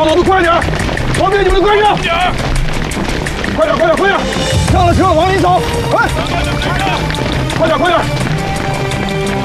跑得快点！旁边你们跟上！快点！上了车往里走！哎，快点！